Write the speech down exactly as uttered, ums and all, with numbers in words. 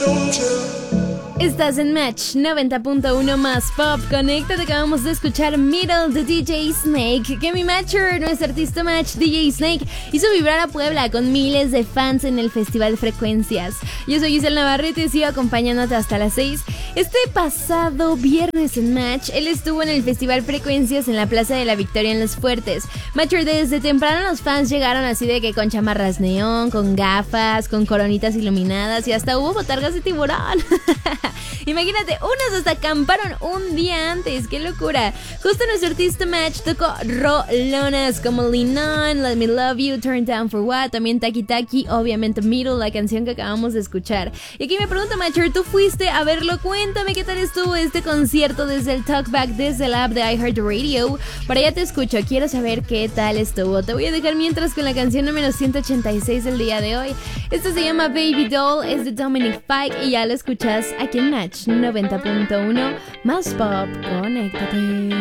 Estás en Match noventa punto uno más Pop. Conéctate, acabamos de escuchar Middle de D J Snake. Que mi Matcher, nuestro artista Match, D J Snake, hizo vibrar a Puebla con miles de fans en el Festival Frecuencias. Yo soy Giselle Navarrete y sigo acompañándote hasta las seis. Este pasado viernes en Match, él estuvo en el Festival Frecuencias en la Plaza de la Victoria en Los Fuertes. Matcher, desde temprano los fans llegaron así de que con chamarras neón, con gafas, con coronitas iluminadas y hasta hubo botargas de tiburón. Imagínate, unos hasta acamparon un día antes, ¡qué locura! Justo nuestro artista Match tocó rolonas como Lean On, Let Me Love You, Turn Down For What, también Taki Taki, obviamente Middle, la canción que acabamos de escuchar. Y aquí me pregunta Matcher, ¿tú fuiste a verlo? Cuéntame qué tal estuvo este concierto desde el Talkback, desde el app de iHeartRadio. Por allá te escucho, quiero saber qué tal estuvo. Te voy a dejar mientras con la canción número ciento ochenta y seis del día de hoy. Esta se llama Baby Doll, es de Dominic Fike y ya lo escuchas aquí en Match noventa punto uno más Pop. Conéctate.